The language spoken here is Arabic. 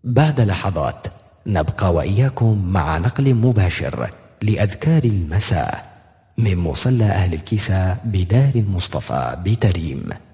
بعد لحظات نبقى وإياكم مع نقل مباشر لأذكار المساء من مصلى أهل الكساء بدار المصطفى بتريم.